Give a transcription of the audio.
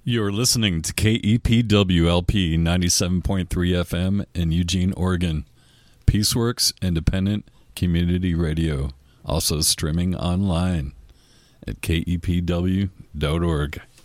You're listening to KEPWLP 97.3 FM in Eugene, Oregon. Peaceworks Independent Community Radio. Also streaming online at kepw.org.